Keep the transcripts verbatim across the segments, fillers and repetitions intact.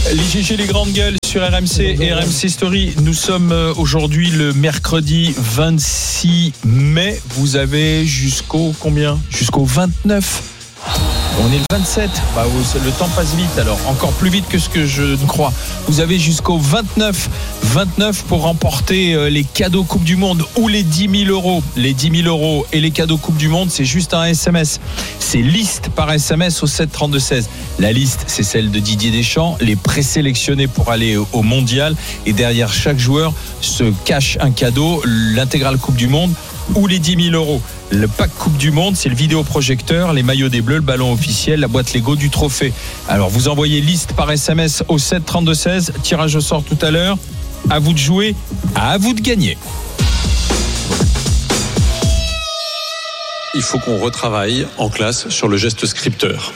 Les G G, les grandes gueules sur R M C et R M C Story. Nous sommes aujourd'hui le mercredi vingt-six mai. Vous avez jusqu'au combien ? Jusqu'au vingt-neuf. On est le vingt-sept. Bah, le temps passe vite alors, encore plus vite que ce que je ne crois. Vous avez jusqu'au vingt-neuf. vingt-neuf pour remporter les cadeaux Coupe du Monde ou les dix mille euros. Les dix mille euros et les cadeaux Coupe du Monde, c'est juste un S M S. C'est liste par S M S au sept trente-deux seize. La liste, c'est celle de Didier Deschamps, les présélectionnés pour aller au mondial. Et derrière chaque joueur se cache un cadeau, l'intégrale Coupe du Monde ou les dix mille euros. Le pack Coupe du Monde, c'est le vidéoprojecteur, les maillots des Bleus, le ballon officiel, la boîte Lego du trophée. Alors vous envoyez liste par S M S au sept trente-deux seize, tirage au sort tout à l'heure. À vous de jouer, à vous de gagner. Il faut qu'on retravaille en classe sur le geste scripteur.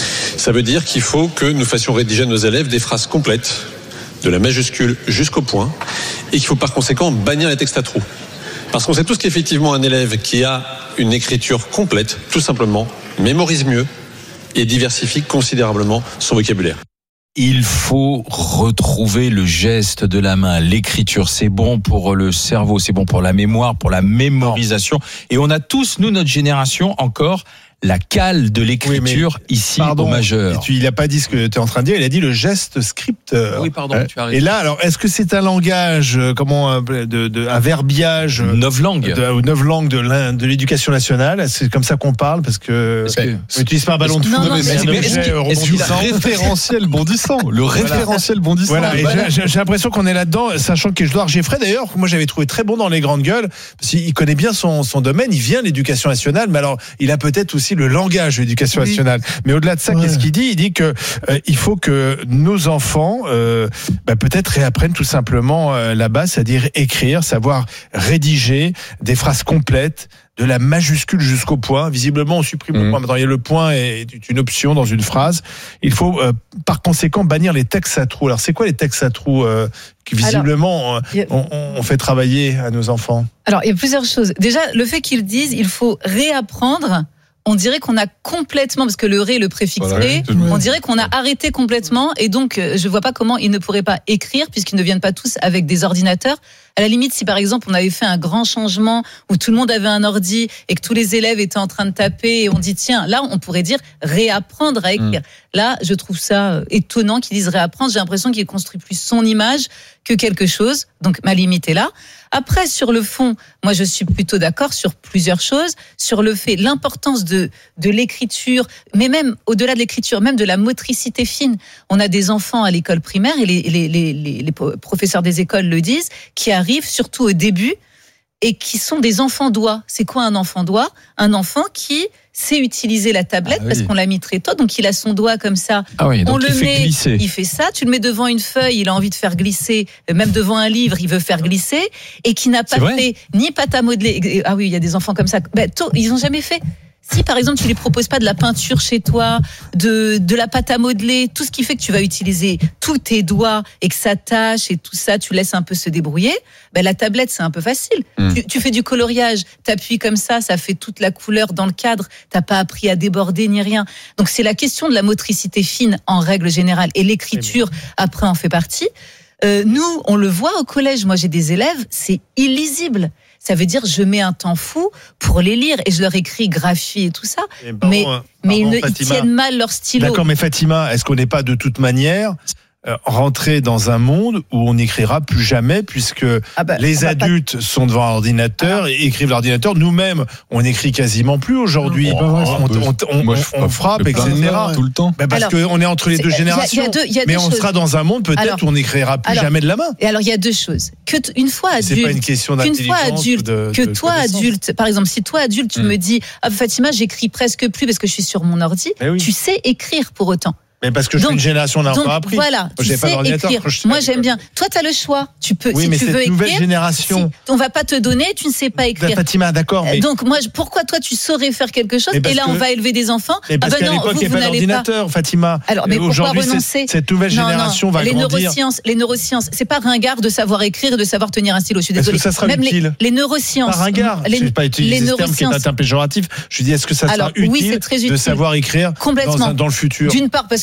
Ça veut dire qu'il faut que nous fassions rédiger à nos élèves des phrases complètes, de la majuscule jusqu'au point, et qu'il faut par conséquent bannir les textes à trous. Parce qu'on sait tous qu'effectivement un élève qui a une écriture complète, tout simplement, mémorise mieux et diversifie considérablement son vocabulaire. Il faut retrouver le geste de la main. L'écriture, c'est bon pour le cerveau, c'est bon pour la mémoire, pour la mémorisation. Et on a tous, nous, notre génération, encore la cale de l'écriture oui, ici pardon, au majeur. Tu, il n'a pas dit ce que tu es en train de dire, il a dit le geste scripteur. Oui, pardon, euh, tu as raison. Et là, alors, est-ce que c'est un langage, comment, de, de, un verbiage Novlangue. De, novlangue de, de l'éducation nationale? C'est comme ça qu'on parle, parce que. Est-ce que on n'utilise pas un ballon de foot, mais c'est un objet rebondissant. Le référentiel bondissant. Le référentiel voilà. bondissant. Voilà, et j'ai, j'ai l'impression qu'on est là-dedans, sachant qu'Edouard Geffray, d'ailleurs, moi j'avais trouvé très bon dans les grandes gueules, parce qu'il connaît bien son, son domaine, il vient de l'éducation nationale, mais alors, il a peut-être aussi le langage de l'éducation oui. nationale. Mais au-delà de ça, ouais. qu'est-ce qu'il dit ? Il dit que euh, il faut que nos enfants, euh, bah, peut-être réapprennent tout simplement euh, la base, c'est-à-dire écrire, savoir rédiger des phrases complètes, de la majuscule jusqu'au point. Visiblement, on supprime mmh. le point. Maintenant, il y a le point est une option dans une phrase. Il faut, euh, par conséquent, bannir les textes à trous. Alors, c'est quoi les textes à trous euh, qui, visiblement, alors, euh, on, on fait travailler à nos enfants ? Alors, il y a plusieurs choses. Déjà, le fait qu'ils disent, il faut réapprendre. On dirait qu'on a complètement, parce que le ré, le préfixe voilà, ré, on dirait qu'on a arrêté complètement, et donc je vois pas comment ils ne pourraient pas écrire, puisqu'ils ne viennent pas tous avec des ordinateurs. À la limite, si par exemple on avait fait un grand changement où tout le monde avait un ordi et que tous les élèves étaient en train de taper, et on dit tiens, là on pourrait dire réapprendre à écrire. Mmh. Là, je trouve ça étonnant qu'ils disent réapprendre. J'ai l'impression qu'il construit plus son image que quelque chose. Donc ma limite est là. Après, sur le fond, moi je suis plutôt d'accord sur plusieurs choses, sur le fait, l'importance de de l'écriture, mais même au-delà de l'écriture, même de la motricité fine. On a des enfants à l'école primaire, et les les les les, les professeurs des écoles le disent, qui arrivent surtout au début et qui sont des enfants doigts. C'est quoi un enfant doigt ? Un enfant qui sait utiliser la tablette ah oui. parce qu'on l'a mis très tôt, donc il a son doigt comme ça. Ah oui, donc on il le fait met, glisser. Il fait ça. Tu le mets devant une feuille, il a envie de faire glisser, même devant un livre, il veut faire glisser, et qui n'a pas fait ni pâte à modeler. Ah oui, il y a des enfants comme ça. Ben, tôt, ils n'ont jamais fait. Si par exemple tu les proposes pas de la peinture chez toi, de de la pâte à modeler, tout ce qui fait que tu vas utiliser tous tes doigts et que ça tâche et tout ça, tu laisses un peu se débrouiller. Ben la tablette c'est un peu facile. Mmh. Tu, tu fais du coloriage, t'appuies comme ça, ça fait toute la couleur dans le cadre. T'as pas appris à déborder ni rien. Donc c'est la question de la motricité fine en règle générale, et l'écriture après en fait partie. Euh, nous on le voit au collège. Moi j'ai des élèves, c'est illisible. Ça veut dire je mets un temps fou pour les lire, et je leur écris graphie et tout ça. Et pardon, mais pardon, mais ils, ne, ils tiennent mal leur stylo. D'accord, mais Fatima, est-ce qu'on n'est pas de toute manière euh, rentrer dans un monde où on n'écrira plus jamais, puisque ah bah, les adultes pas... sont devant l'ordinateur et écrivent l'ordinateur. Nous-mêmes, on n'écrit quasiment plus aujourd'hui. Oh, on, on, on, Moi, on, on frappe, et cetera. Tout le temps. Bah parce qu'on est entre les deux générations. Y a, y a deux, y a mais deux on choses. sera dans un monde peut-être alors, où on n'écrira plus alors, jamais de la main. Et alors, il y a deux choses. Que t- une fois adulte, c'est pas une question d'intelligence, fois adulte, de, que de toi adulte, par exemple, si toi adulte, tu hum. me dis, ah, Fatima, j'écris presque plus parce que je suis sur mon ordi. Oui. Tu sais écrire pour autant. Mais parce que je suis une génération n'a pas appris. Voilà, moi, tu j'ai sais pas d'ordinateur. écrire. Moi, j'aime bien. Toi, tu as le choix. Tu peux, oui, si mais tu cette veux nouvelle écrire. génération. Si on va pas te donner, tu ne sais pas écrire. Fatima, d'accord. Mais... Donc, moi, pourquoi toi, tu saurais faire quelque chose, et là, que... on va élever des enfants. Mais parce ah ben qu'à non, l'époque, il n'y a pas d'ordinateur, pas... Fatima. Alors, mais pourquoi renoncer ? Cette nouvelle non, génération non. va les grandir. Neurosciences, les neurosciences, c'est pas ringard de savoir écrire et de savoir tenir un stylo. Je suis désolée. Est-ce que ça sera Même utile ? Les neurosciences. Pas ringard. Je ne vais pas utiliser ce terme qui est un péjoratif. Je dis, est-ce que ça sera utile de savoir écrire dans le futur ? Complètement. D'une part, parce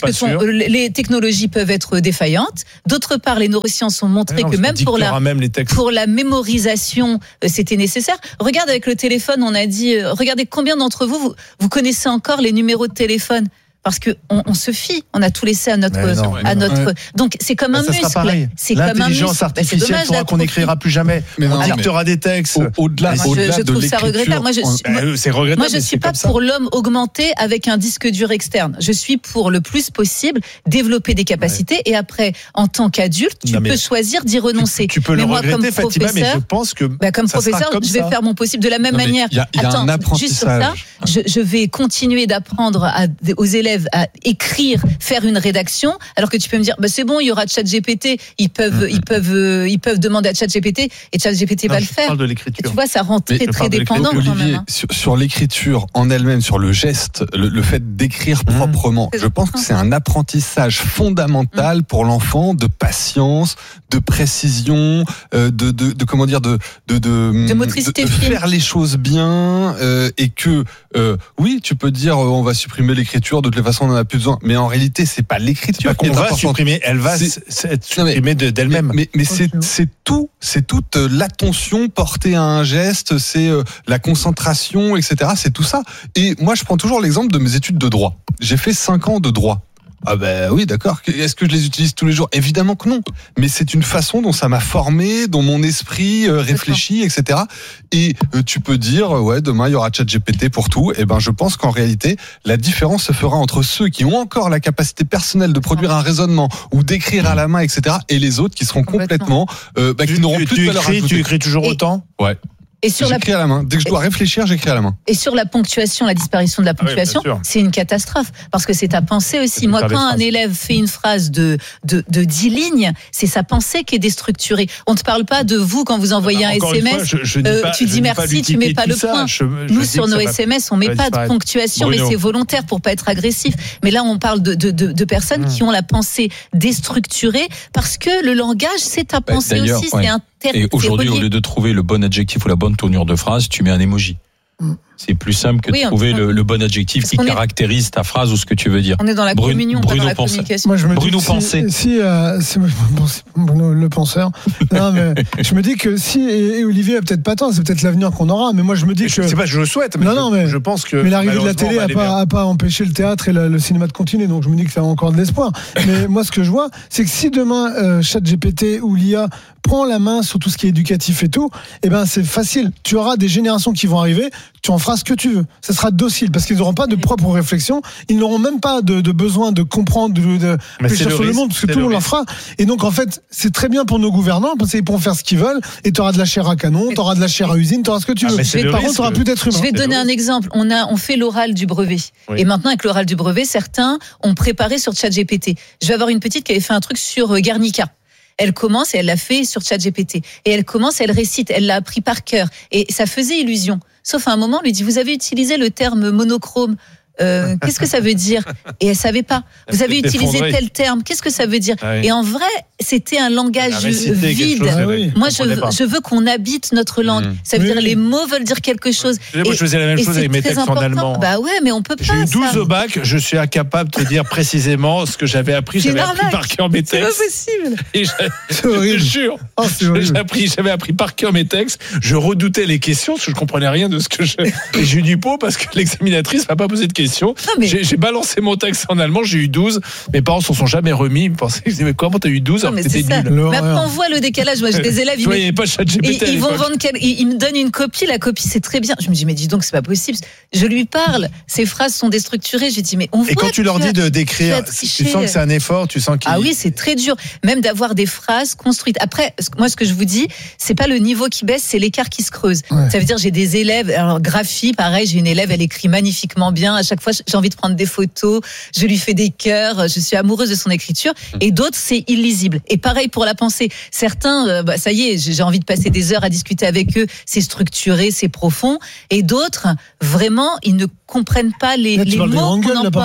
que ton, les technologies peuvent être défaillantes. D'autre part, les neurosciences ont montré non, que même pour la, même les textes. pour la mémorisation, c'était nécessaire. Regarde avec le téléphone, on a dit, euh, regardez combien d'entre vous, vous, vous connaissez encore les numéros de téléphone. Parce que on, on se fie, on a tout laissé à notre, non, à notre. Ouais. Donc c'est comme un bah, muscle. C'est comme un muscle. L'intelligence artificielle bah, dommage, qu'on n'écrira plus jamais. Mais non, on dictera des textes. Au, au-delà, moi, au-delà je, je de trouve ça regrettable. Moi, je suis, bah, c'est regrettable. Moi, je suis pas pour l'homme augmenté avec un disque dur externe. Je suis pour le plus possible développer des capacités ouais. et après, en tant qu'adulte, tu non, peux choisir d'y renoncer. Tu, tu peux mais le moi, regretter, comme Fatima, mais je pense que bah, comme professeur, je vais faire mon possible de la même manière. Attends, juste sur ça, je vais continuer d'apprendre aux élèves à écrire. Faire une rédaction, alors que tu peux me dire, bah c'est bon, il y aura ChatGPT, ils peuvent, mmh. ils peuvent, ils peuvent demander à ChatGPT et ChatGPT va le faire. Parle de l'écriture. Et tu vois, ça rend très très dépendant Olivier, quand même. Hein. Sur, sur l'écriture en elle-même, sur le geste, le, le fait d'écrire mmh. proprement, je pense que c'est un apprentissage fondamental mmh. pour l'enfant de patience, de précision, euh, de, de, de comment dire, de, de, de, de motricité de, de faire les choses bien euh, et que euh, oui, tu peux dire, euh, on va supprimer l'écriture, de toute façon, on en a plus besoin. Mais en réalité, c'est pas l'écriture qu'on va supprimer, elle va être supprimée d'elle-même. Mais, mais, mais c'est, c'est tout, c'est toute l'attention portée à un geste, c'est la concentration, et cetera. C'est tout ça. Et moi, je prends toujours l'exemple de mes études de droit. J'ai fait cinq ans de droit. Ah ben oui, d'accord. Est-ce que je les utilise tous les jours ? Évidemment que non. Mais c'est une façon dont ça m'a formé, dont mon esprit euh, réfléchit, et cetera. Et euh, tu peux dire, ouais, demain il y aura ChatGPT pour tout. Et ben, je pense qu'en réalité, la différence se fera entre ceux qui ont encore la capacité personnelle de produire un raisonnement ou d'écrire à la main, et cetera. Et les autres qui seront complètement, euh, bah, qui tu, n'auront tu, plus tu de valeur écris, ajoutée. Tu écris toujours et, autant ? Ouais. Et sur j'écris la... à la main. Dès que je dois réfléchir, j'écris à la main. Et sur la ponctuation, la disparition de la ponctuation, ah oui, c'est une catastrophe. Parce que c'est ta pensée aussi. Moi, quand un élève fait une phrase de, de, de dix lignes, c'est sa pensée qui est déstructurée. On ne te parle pas de vous quand vous envoyez un Encore S M S. Fois, je, je euh, pas, tu dis merci, tu mets pas le point. Je, je Nous, sur nos S M S, on met pas de ponctuation, Bruno. Mais c'est volontaire pour pas être agressif. Mais là, on parle de, de, de, de personnes mmh. qui ont la pensée déstructurée parce que le langage, c'est ta pensée bah, aussi. Ouais. C'est un Et aujourd'hui, au lieu de trouver le bon adjectif ou la bonne tournure de phrase, tu mets un emoji. Mm. C'est plus simple que oui, de trouver le, le bon adjectif qui caractérise est... ta phrase ou ce que tu veux dire. On est dans la Bruno, communion, Bruno pas dans la pense... communication. Moi, je me Bruno dis pensait. Si, si euh, c'est bon, Bruno le penseur. Non, mais je me dis que si et, et Olivier a peut-être pas tort, c'est peut-être l'avenir qu'on aura. Mais moi, je me dis mais que je sais pas, je le souhaite. Mais non, je, non, mais je pense que. Mais l'arrivée de la télé a pas, a pas empêché le théâtre et la, le cinéma de continuer. Donc, je me dis que ça a encore de l'espoir. Mais moi, ce que je vois, c'est que si demain euh, ChatGPT ou l'I A prend la main sur tout ce qui est éducatif et tout, eh ben c'est facile. Tu auras des générations qui vont arriver, tu en feras ce que tu veux. Ça sera docile parce qu'ils n'auront pas de propre réflexion, ils n'auront même pas de, de besoin de comprendre, de, de réfléchir sur le, le monde parce que tout le monde leur fera. Et donc en fait, c'est très bien pour nos gouvernants parce qu'ils pourront faire ce qu'ils veulent et tu auras de la chair à canon, tu auras de la chair à usine, tu auras ce que tu veux. Ah, par contre, tu auras plus d'être humain. Je vais te donner un exemple. On a, on fait l'oral du brevet. Oui. Et maintenant, avec l'oral du brevet, certains ont préparé sur ChatGPT. Je vais avoir une petite qui avait fait un truc sur Guernica. Elle commence et elle l'a fait sur ChatGPT. Et elle commence, elle récite, elle l'a appris par cœur. Et ça faisait illusion. Sauf à un moment, on lui dit, vous avez utilisé le terme monochrome. Euh, qu'est-ce que ça veut dire ? Et elle savait pas. Vous avez utilisé tel terme. Qu'est-ce que ça veut dire ? Ah oui. Et en vrai, c'était un langage vide. Ah oui. Moi, je veux, je veux qu'on habite notre langue. Mmh. Ça veut oui. dire les mots veulent dire quelque chose. Moi, et, je faisais la même chose avec mes textes important. En allemand. Bah ouais, mais on peut pas. J'ai eu douze ça. Au bac. Je suis incapable de te dire précisément ce que j'avais appris. J'avais appris par cœur mes textes. C'est pas possible. Et je te jure, oh, j'avais appris, j'avais appris par cœur mes textes. Je redoutais les questions parce que je comprenais rien de ce que je. Et j'ai eu du pot parce que l'examinatrice m'a pas posé de questions. J'ai balancé mon texte en allemand, j'ai eu douze. Mes parents s'en sont jamais remis. Ils me pensaient, ils disaient, mais comment t'as eu douze alors que t'étais nul? Mais après, on voit le décalage. Moi, j'ai des élèves. Tu vois, il n'y avait pas de ChatGPT. Ils, ils vont vendre, quel... ils me donnent une copie. La copie, c'est très bien. Je me dis, mais dis donc, c'est pas possible. Je lui parle. Ces phrases sont déstructurées. Je dis, mais on voit. Et quand tu leur dis de d'écrire, tu sens que c'est un effort, tu sens qu'il. Ah oui, c'est très dur. Même d'avoir des phrases construites. Après, moi, ce que je vous dis, c'est pas le niveau qui baisse, c'est l'écart qui se creuse. Ouais. Ça veut dire, j'ai des élèves. Alors, graphie, pareil, j'ai une élève, elle écrit magnifiquement bien. À chaque fois, j'ai envie de prendre des photos. Je lui fais des cœurs, je suis amoureuse de son écriture. Et d'autres, c'est illisible. Et pareil pour la pensée. Certains, euh, bah, ça y est, j'ai envie de passer des heures à discuter avec eux. C'est structuré, c'est profond. Et d'autres, vraiment, ils ne comprennent pas les, là, les mots qu'on emploie.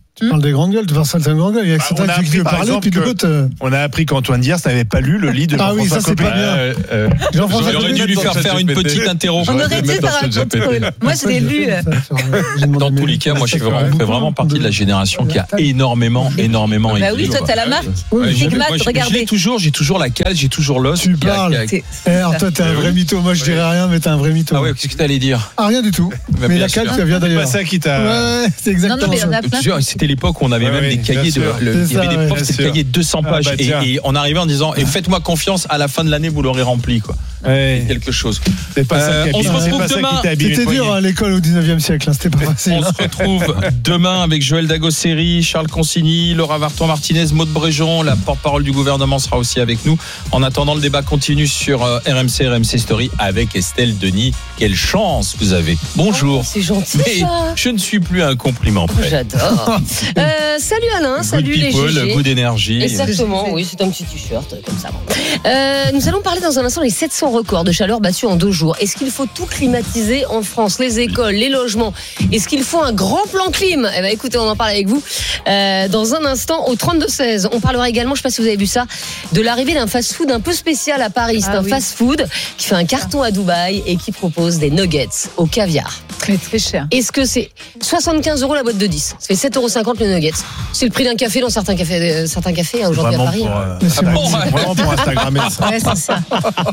Tu parles des grandes gueules, tu parles certaines grandes gueules. Il y a Bah, certains on a qui appris, veulent par parler, exemple, puis que- d'autres. euh, On a appris qu'Antoine Diers n'avait pas lu le livre de Ah oui, Jean-François ça, c'est pas Copé. bien. Euh, euh, Jean-François J'aurais dû Copé, lui dans faire cette faire une G P T. petite interro. On aurait dû faire un contrôle. Moi, je l'ai lu. euh. Dans tous les cas, moi, je fais vraiment, fais vraiment partie de la génération qui a énormément, énormément Bah écrit. oui, toi, t'as la marque. Oui, Ouais, je- Stigmate, moi, je- je l'ai regardez. toujours, j'ai toujours la cale, j'ai toujours l'os. Tu qui a- parles. qui a- C'est- Eh, alors toi, t'es un Euh, vrai mytho. Moi, je dirais rien, mais t'es un vrai mytho. Ah ouais, qu'est-ce que t'allais dire? Ah, rien du tout. Bah, Mais bien la sûr. cale, ça vient C'est d'ailleurs. pas ça qui t'a. Ouais, c'est Non, exactement non, mais il y en ça. a plein. Tu vois, c'était l'époque où on avait Ouais, même oui, des cahiers bien de, sûr. le- C'est il y avait ça, des ouais, profs, bien c'était sûr. des cahiers de deux cents Ah, pages bah, et, tiens. et on arrivait en disant et faites-moi confiance, à la fin de l'année vous l'aurez rempli quoi. Ouais. Quelque chose. C'est pas ça Euh, qui a on se abîmé- c'est retrouve pas ça demain. qui t'a abîmé le C'était poignet. dur à l'école au dix-neuvième siècle, hein, c'était pas facile. On se retrouve demain avec Joël Dagosseri, Charles Consigny, Laura Varton-Martinez, Maud Bréjon. La porte-parole du gouvernement sera aussi avec nous. En attendant, le débat continue sur euh, R M C, R M C Story avec Estelle Denis. Quelle chance vous avez. Bonjour. C'est gentil. Mais Ça. je ne suis plus un compliment près. J'adore. Euh, salut Alain, Good salut les people, G G. goût d'énergie. Exactement, oui, c'est un petit t-shirt euh, comme ça. Euh, nous allons parler dans un instant des sept cents records de chaleur battus en deux jours. Est-ce qu'il faut tout climatiser en France, les écoles, les logements? Est-ce qu'il faut un grand plan clim? Eh ben, écoutez, on en parle avec vous euh, dans un instant au trente-deux seize. On parlera également, je ne sais pas si vous avez vu ça, de l'arrivée d'un fast-food un peu spécial à Paris. C'est Ah un oui. fast-food qui fait un carton à Dubaï et qui propose des nuggets au caviar. Très, très cher. Est-ce que c'est soixante-quinze euros la boîte de dix? Ça fait sept euros cinquante le nugget. C'est le prix d'un café dans certains cafés, euh, certains cafés hein, aujourd'hui à Vraiment Paris. pour, euh, Mais c'est ah bah, bon. c'est vraiment pour Instagrammer ça. Ouais, c'est ça.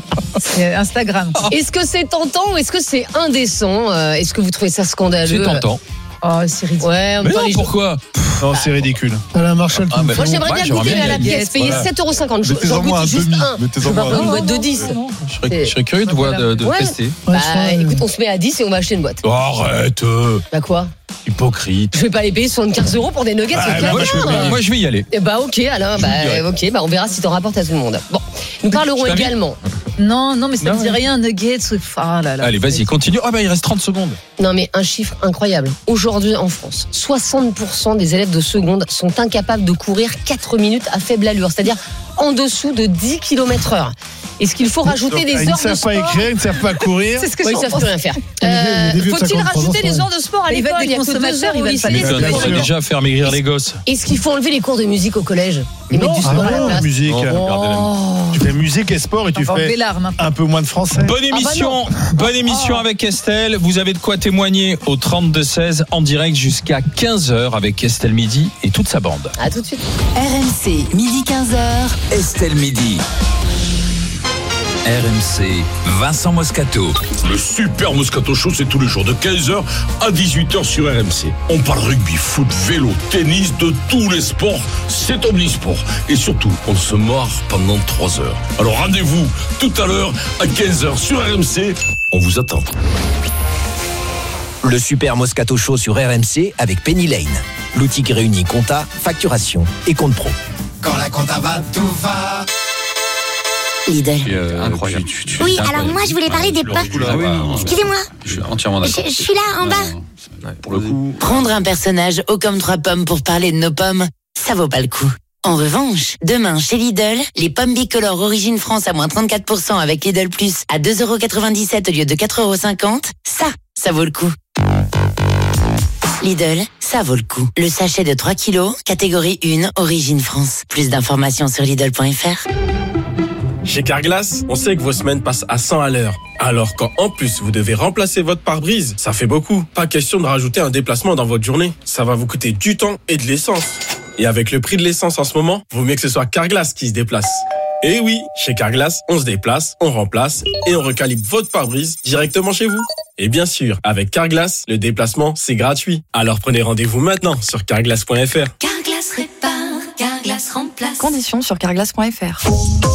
C'est Instagram. Est-ce que c'est tentant ou est-ce que c'est indécent? Euh, Est-ce que vous trouvez ça scandaleux? C'est tentant. Oh, c'est ridicule. Ouais, en Mais même temps, non, les- pourquoi Non, c'est ridicule. Alain Marshall, tu Ah, me mais fais Moi honte. j'aimerais Ouais, bien j'aimerais goûter bien à la y pièce, aller. payer Voilà. sept euros cinquante. Je- Mettez-en J'en moins un goûte juste demi. un. Mettez-en Je veux moins pas un une boîte de demi. dix. Je serais, je serais curieux de, voir, de, de Ouais. tester. Ouais, Bah je crois, écoute, euh, on se met à dix et on va acheter une boîte. Arrête, euh, Bah quoi? hypocrite. Je vais pas les payer soixante-quinze euros pour des nuggets Bah, au bah, moi, caviar. je veux bien. Moi, je vais y aller. Eh bah ok Alain, Je vous dirai. bah ok, bah on verra si t'en rapportes à tout le monde. Bon, nous parlerons Je t'invite. également. Non, non, mais ça Non, ne dit ouais. rien. Nuggets. Ah là là. Allez, vas-y, continue. Ah, bah, il reste trente secondes. Non mais un chiffre incroyable. Aujourd'hui en France, soixante pour cent des élèves de seconde sont incapables de courir quatre minutes à faible allure, c'est-à-dire en dessous de dix kilomètres heure. Est-ce qu'il faut rajouter Donc, des ils heures ne de savent sport? pas écrire, ils ne savent pas courir. C'est ce que Ouais, je ils savent pense. plus rien faire. Il y a des- il y a des vieux de Faut-il cinquante-trois rajouter ans, des ouais. heures de sport à Ils l'école? veulent Il y a des que deux consommateurs, heures ils au veulent lycée. pas les Il Bien faudrait sûr. déjà faire maigrir les gosses. Est-ce qu'il faut enlever les cours de musique au collège et mettre du Ah sport à la non, place? musique. Non. Oh. Tu fais musique et sport et tu On va enlever fais l'art maintenant. un peu moins de français. Bonne émission, bonne émission avec Estelle. Vous avez de quoi témoigner au trente-deux seize en direct jusqu'à quinze heures avec Estelle Midi et toute sa bande. À tout de suite. R M C, midi quinze heures. Estelle Midi. R M C, Vincent Moscato. Le Super Moscato Show, c'est tous les jours de quinze heures à dix-huit heures sur R M C. On parle rugby, foot, vélo, tennis, de tous les sports. C'est omnisport. Et surtout, on se marre pendant trois heures. Alors rendez-vous tout à l'heure à quinze heures sur R M C. On vous attend. Le Super Moscato Show sur R M C avec Penny Lane. L'outil qui réunit compta, facturation et compte pro. Quand la compta va, tout va. Lidl. Incroyable. Oui, alors moi je voulais parler des pains. Excusez-moi, Je suis entièrement je, je suis là en bas. Pour le coup. Prendre un personnage haut comme trois pommes pour parler de nos pommes, ça vaut pas le coup. En revanche, demain chez Lidl, les pommes bicolores Origine France à moins trente-quatre pour cent avec Lidl Plus à deux euros quatre-vingt-dix-sept au lieu de quatre euros cinquante, ça, ça vaut le coup. Lidl, ça vaut le coup. Le sachet de trois kilos, catégorie un, Origine France. Plus d'informations sur Lidl point F R. Chez Carglass, on sait que vos semaines passent à cent à l'heure. Alors quand en plus vous devez remplacer votre pare-brise, ça fait beaucoup. Pas question de rajouter un déplacement dans votre journée. Ça va vous coûter du temps et de l'essence. Et avec le prix de l'essence en ce moment, vaut mieux que ce soit Carglass qui se déplace. Et oui, chez Carglass, on se déplace, on remplace et on recalibre votre pare-brise directement chez vous. Et bien sûr, avec Carglass, le déplacement, c'est gratuit. Alors prenez rendez-vous maintenant sur carglass point F R. Carglass répare, Carglass remplace. Conditions sur carglass point F R.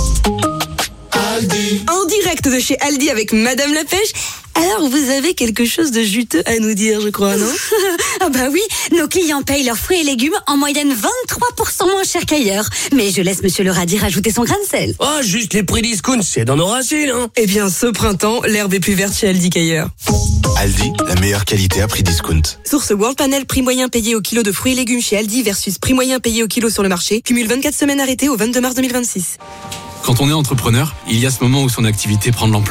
En direct de chez Aldi avec Madame la Pêche. Alors, vous avez quelque chose de juteux à nous dire, je crois, non? Ah bah oui, nos clients payent leurs fruits et légumes en moyenne vingt-trois pour cent moins cher qu'ailleurs. Mais je laisse Monsieur le radis rajouter son grain de sel. Oh, juste les prix discount, c'est dans nos racines, hein. Eh bien, ce printemps, l'herbe est plus verte chez Aldi qu'ailleurs. Aldi, la meilleure qualité à prix discount. Source World Panel, prix moyen payé au kilo de fruits et légumes chez Aldi versus prix moyen payé au kilo sur le marché. Cumule vingt-quatre semaines arrêtées au vingt-deux mars deux mille vingt-six. Quand on est entrepreneur, il y a ce moment où son activité prend de l'ampleur.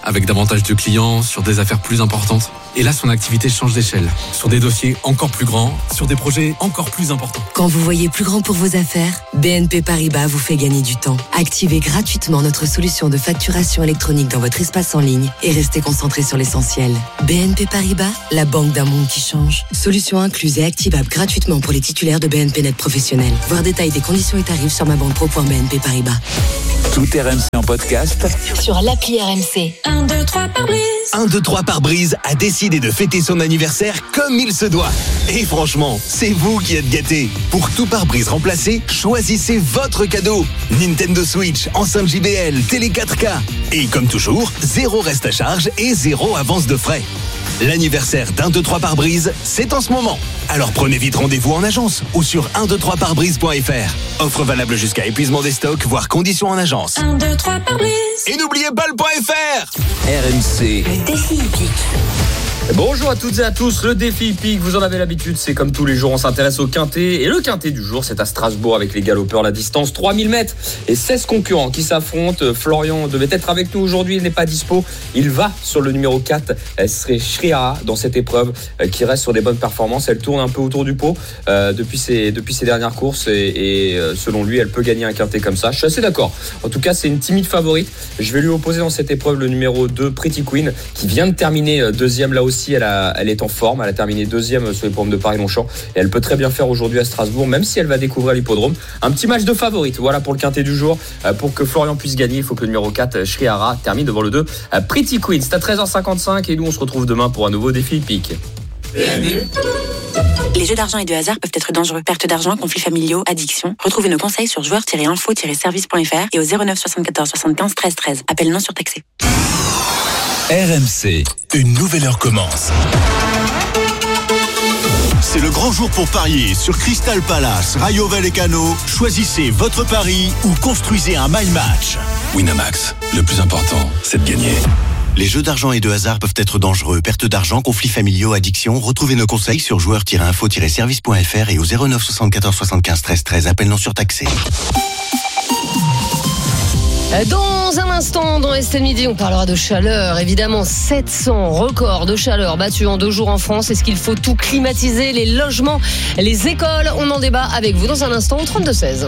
avec davantage de clients, sur des affaires plus importantes. Et là, son activité change d'échelle, sur des dossiers encore plus grands, sur des projets encore plus importants. Quand vous voyez plus grand pour vos affaires, B N P Paribas vous fait gagner du temps. Activez gratuitement notre solution de facturation électronique dans votre espace en ligne et restez concentré sur l'essentiel. B N P Paribas, la banque d'un monde qui change. Solution incluse et activable gratuitement pour les titulaires de B N P Net professionnels. Voir détail des conditions et tarifs sur ma banque pro point b n p paribas. Tout R M C en podcast sur l'appli R M C. un, deux, trois pare-brise. un, deux, trois pare-brise a décidé de fêter son anniversaire comme il se doit. Et franchement, c'est vous qui êtes gâtés. Pour tout pare-brise remplacé, choisissez votre cadeau. Nintendo Switch, enceinte J B L, télé quatre K. Et comme toujours, zéro reste à charge et zéro avance de frais. L'anniversaire d'un, deux, trois pare-brise, c'est en ce moment. Alors prenez vite rendez-vous en agence ou sur un, deux, trois pare-brise point f r. Offre valable jusqu'à épuisement des stocks, voire conditions en agence. un, deux, trois pare-brise. Et n'oubliez pas le .fr. R M C. Le défi hippique. Bonjour à toutes et à tous, le défi hippique, vous en avez l'habitude, c'est comme tous les jours, on s'intéresse au quintet. Et le quintet du jour, c'est à Strasbourg avec les galopeurs, la distance trois mille mètres et seize concurrents qui s'affrontent. Florian devait être avec nous aujourd'hui, il n'est pas dispo. Il va sur le numéro quatre, Shrihara, dans cette épreuve qui reste sur des bonnes performances. Elle tourne un peu autour du pot euh, depuis, ses, depuis ses dernières courses et, et selon lui, elle peut gagner un quintet comme ça. Je suis assez d'accord. En tout cas, c'est une timide favorite. Je vais lui opposer dans cette épreuve le numéro deux, Pretty Queen, qui vient de terminer deuxième là aussi. Elle, a, elle est en forme, elle a terminé deuxième sur les pommes de Paris-Longchamp et elle peut très bien faire aujourd'hui à Strasbourg, même si elle va découvrir l'hippodrome. Un petit match de favorite, voilà pour le quintet du jour. Pour que Florian puisse gagner, il faut que le numéro quatre, Shrihara, termine devant le deux, Pretty Queen. C'est à treize heures cinquante-cinq et nous on se retrouve demain pour un nouveau défi hippique. Les jeux d'argent et de hasard peuvent être dangereux. Perte d'argent, conflits familiaux, addiction. Retrouvez nos conseils sur joueurs tiret info tiret service point f r et au zéro neuf soixante-quatorze soixante-quinze treize treize. Appel non surtaxé. R M C, une nouvelle heure commence. C'est le grand jour pour parier sur Crystal Palace, Rayo Vallecano. Choisissez votre pari ou construisez un my match. Winamax, le plus important, c'est de gagner. Les jeux d'argent et de hasard peuvent être dangereux. Perte d'argent, conflits familiaux, addiction. Retrouvez nos conseils sur joueurs tiret info tiret service point f r et au zéro neuf soixante-quatorze soixante-quinze treize treize. Appel non surtaxé. Dans un instant, dans Estelle Midi, on parlera de chaleur. Évidemment, sept cents records de chaleur battus en deux jours en France. Est-ce qu'il faut tout climatiser, les logements, les écoles? On en débat avec vous dans un instant au trente-deux seize.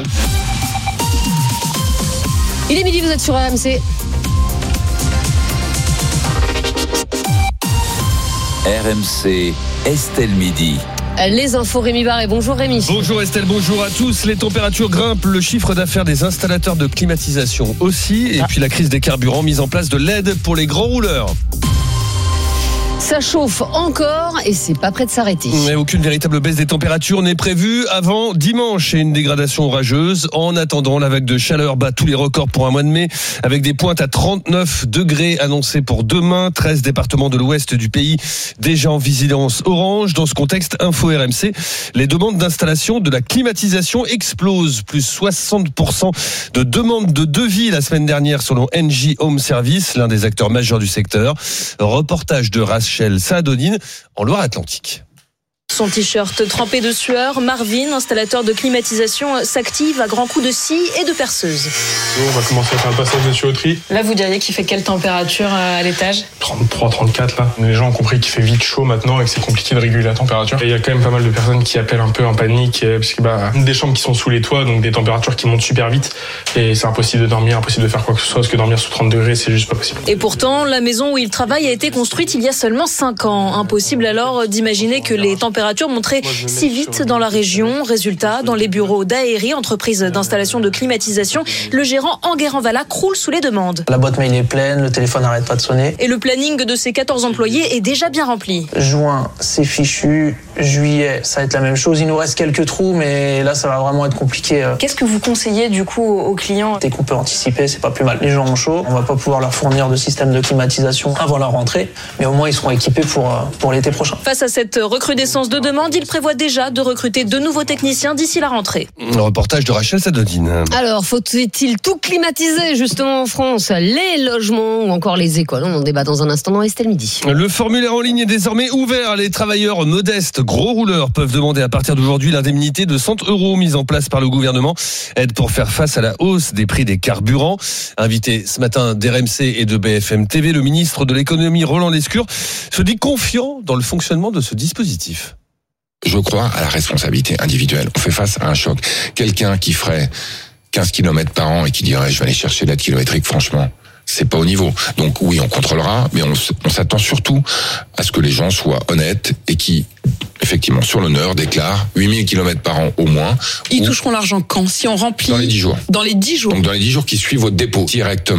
Il est midi, vous êtes sur R M C. R M C, Estelle Midi. Les infos, Rémi Barré. Bonjour Rémi. Bonjour Estelle, bonjour à tous. Les températures grimpent, le chiffre d'affaires des installateurs de climatisation aussi. Et puis la crise des carburants, mise en place de l'aide pour les grands rouleurs. Ça chauffe encore et c'est pas prêt de s'arrêter. Mais aucune véritable baisse des températures n'est prévue avant dimanche et une dégradation orageuse. En attendant, la vague de chaleur bat tous les records pour un mois de mai avec des pointes à trente-neuf degrés annoncées pour demain. treize départements de l'ouest du pays déjà en vigilance orange. Dans ce contexte, Info R M C, les demandes d'installation de la climatisation explosent. Plus soixante pour cent de demandes de devis la semaine dernière selon N J Home Service, l'un des acteurs majeurs du secteur. Reportage de Rachel Saadonine en Loire-Atlantique. Son t-shirt trempé de sueur, Marvin, installateur de climatisation, s'active à grands coups de scie et de perceuse. On va commencer à faire le passage de tuyauterie. Là, vous diriez qu'il fait quelle température à l'étage ? trente-trois, trente-quatre là. Les gens ont compris qu'il fait vite chaud maintenant et que c'est compliqué de réguler la température. Et il y a quand même pas mal de personnes qui appellent un peu en panique parce que bah, des chambres qui sont sous les toits, donc des températures qui montent super vite et c'est impossible de dormir, impossible de faire quoi que ce soit parce que dormir sous trente degrés, c'est juste pas possible. Et pourtant, la maison où il travaille a été construite il y a seulement cinq ans. Impossible alors d'imaginer que les températures montraient si vite dans la région. Résultat, dans les bureaux d'Aéri, entreprise d'installation de climatisation, le gérant Enguerrand Vala croule sous les demandes. La boîte mail est pleine, le téléphone n'arrête pas de sonner. Et le planning de ses quatorze employés est déjà bien rempli. Juin, c'est fichu. Juillet, ça va être la même chose. Il nous reste quelques trous, mais là, ça va vraiment être compliqué. Qu'est-ce que vous conseillez du coup aux clients ? Dès qu'on peut anticiper, c'est pas plus mal. Les gens ont chaud. On va pas pouvoir leur fournir de système de climatisation avant la rentrée, mais au moins ils seront équipés pour, pour l'été prochain. Face à cette recrudescence de de demande. Il prévoit déjà de recruter de nouveaux techniciens d'ici la rentrée. Le reportage de Rachel Sadodine. Alors, faut-il tout climatiser justement en France? Les logements ou encore les écoles? On en débat dans un instant dans Estelle Midi. Le formulaire en ligne est désormais ouvert. Les travailleurs modestes, gros rouleurs, peuvent demander à partir d'aujourd'hui l'indemnité de cent euros mise en place par le gouvernement. Aide pour faire face à la hausse des prix des carburants. Invité ce matin d'R M C et de B F M T V, le ministre de l'économie Roland Lescure se dit confiant dans le fonctionnement de ce dispositif. Je crois à la responsabilité individuelle. On fait face à un choc. Quelqu'un qui ferait quinze kilomètres par an et qui dirait je vais aller chercher l'aide kilométrique, franchement, c'est pas au niveau. Donc oui, on contrôlera, mais on, on s'attend surtout à ce que les gens soient honnêtes et qui, effectivement, sur l'honneur, déclarent huit mille kilomètres par an au moins. Ils toucheront l'argent quand? Si on remplit... Dans les dix jours. Dans les dix jours. Donc dans les dix jours qui suivent votre dépôt directement.